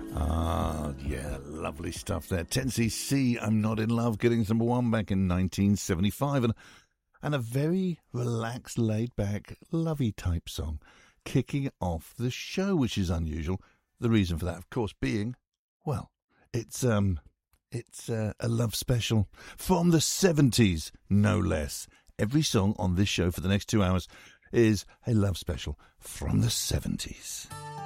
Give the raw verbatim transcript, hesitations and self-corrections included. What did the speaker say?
Ah, yeah, lovely stuff there. ten C C, I'm Not in Love, getting to number one back in nineteen seventy-five. And, and a very relaxed, laid-back, lovey-type song kicking off the show, which is unusual. The reason for that, of course, being, well, it's um, it's uh, a love special from the seventies, no less. Every song on this show for the next two hours is a love special from the seventies.